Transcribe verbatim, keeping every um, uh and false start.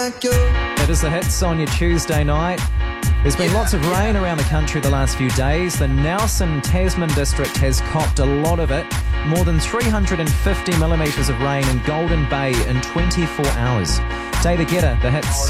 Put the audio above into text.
like you. It is the hits on your Tuesday night. There's been lots of rain around the country the last few days. The Nelson Tasman district has copped a lot of it. More than three hundred fifty millimetres of rain in Golden Bay in twenty-four hours. David Guetta, the hits.